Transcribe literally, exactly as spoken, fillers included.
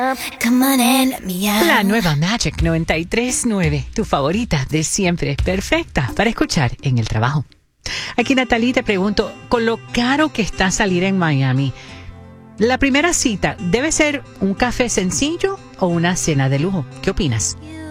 Come on and let me out. La nueva Magic noventa y tres punto nueve, tu favorita de siempre, perfecta para escuchar en el trabajo. Aquí Natalie te pregunto, con lo caro que está salir en Miami, la primera cita debe ser un café sencillo o una cena de lujo. ¿Qué opinas?